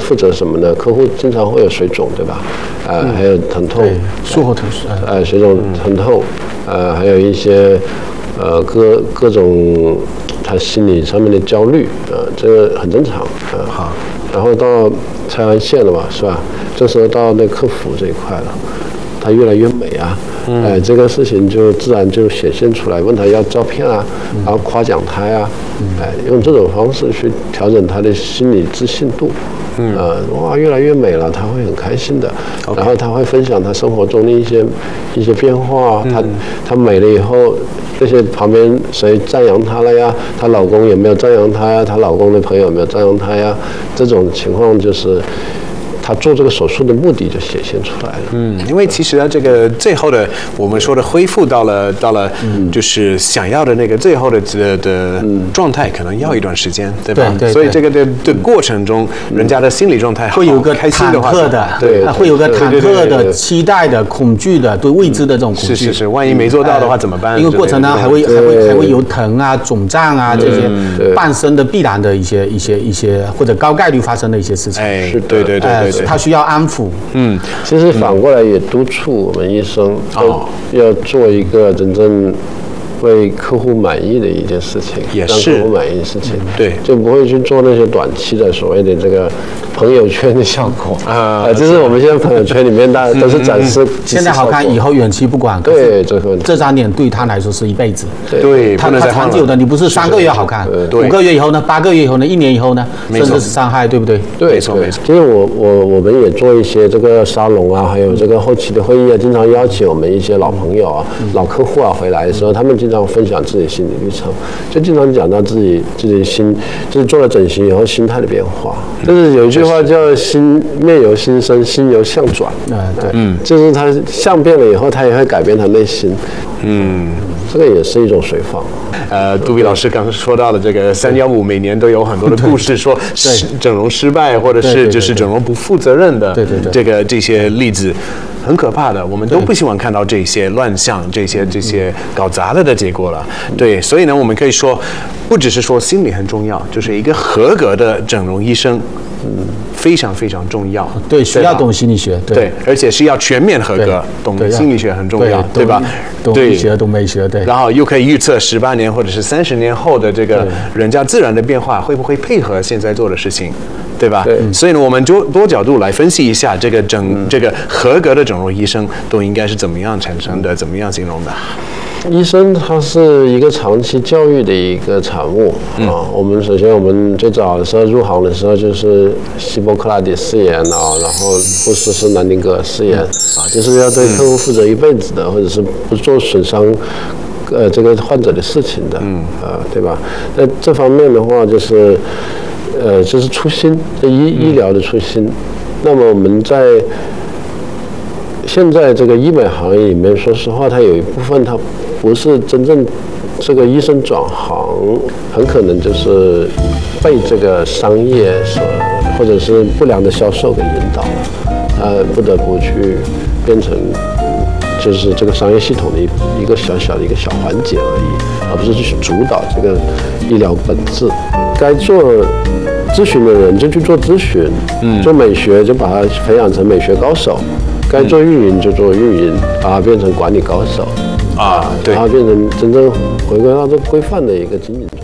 负责什么呢？客户经常会有水肿，对吧？还有疼痛， 术后疼水肿、疼痛，还有一些各种他心理上面的焦虑，这个很正常， 好， 然后到拆完线了嘛，是吧？这时候到那客服这一块了。他越来越美啊，这个事情就自然就显现出来。问他要照片啊，然后夸奖他呀，用这种方式去调整他的心理自信度。哇，越来越美了，他会很开心的。然后他会分享他生活中的一些变化。他美了以后，这些旁边谁赞扬他了呀？她老公有没有赞扬他呀？她老公的朋友有没有赞扬他呀？这种情况就是。他做这个手术的目的就显现出来了。 因为其实呢，这个最后的我们说的恢复到了，就是想要的那个最后的状态，可能要一段时间，对吧？ 对。 所以这个的过程中，人家的心理状态会有个开心的话， 对，会有个忐忑的、期待的、恐惧的、对未知的这种恐惧。 是，万一没做到的话怎么办？ 因为过程呢还会有疼啊、肿胀啊这些伴生的必然的一些或者高概率发生的一些事情。 对。 他需要安抚。 其实反过来也督促我们医生要做一个真正为客户满意的一件事情，让客户满意的事情， 对， 就不会去做那些短期的所谓的这个朋友圈的效果就是我们现在朋友圈里面大家都是展示现在好看，以后远期不管。 对， 这张脸对他来说是一辈子。 对， 他长久的，你不是3个月好看，5个月以后呢，8个月以后呢，1年以后呢，甚至是伤害，对不对？ 对，没错。其实我们也做一些这个沙龙啊，还有这个后期的会议啊，经常邀请我们一些老朋友啊、老客户啊回来的时候，他们经常分享自己的心理历程，就经常讲到自己就是做了整形以后心态的变化。就是有一句话叫“面由心生，心由相转”。就是他相变了以后，他也会改变他内心。这个也是一种随访。 杜比老师刚刚说到的这个315，每年都有很多的故事，说整容失败，或者是就是整容不负责任的这些例子。很可怕的，我们都不希望看到这些乱象、这些搞砸了的结果了。对，所以呢，我们可以说，不只是说心理很重要，就是一个合格的整容医生，非常非常重要。 对，需要懂心理学。 对，而且是要全面合格，懂心理学很重要，对吧？ 懂医学、懂美学，对。 然后又可以预测18年或者是30年后的这个人家自然的变化，会不会配合现在做的事情？对吧？所以呢，我们就多角度来分析一下这个合格的整容医生都应该是怎么样产生的，怎么样形容的。 医生他是一个长期教育的一个产物我们首先我们最早的时候入行的时候就是希波克拉底誓言然后护士是南丁格尔誓言就是要对客户负责一辈子的，或者是不做损伤这个患者的事情的对吧？那这方面的话就是就是初心，医疗的初心。那么我们在现在这个医美行业里面，说实话，它有一部分它不是真正这个医生转行，很可能就是被这个商业或者是不良的销售给引导了，不得不去变成就是这个商业系统的一个小小的一个小环节而已，而不是去主导这个医疗本质。该做咨询的人就去做咨询，做美学就把它培养成美学高手，该做运营就做运营，把它变成管理高手，对，然后变成真正回归到这规范的一个经营。